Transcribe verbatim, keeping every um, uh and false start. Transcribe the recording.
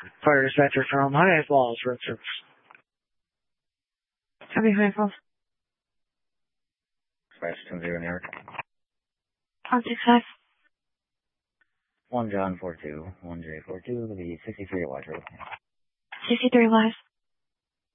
Fire dispatcher from High Falls Road Service. Copy, High Falls. Dispatch ten zero New York. one six five. one John four two, one J four two, the sixty-three at White Road. sixty-three West.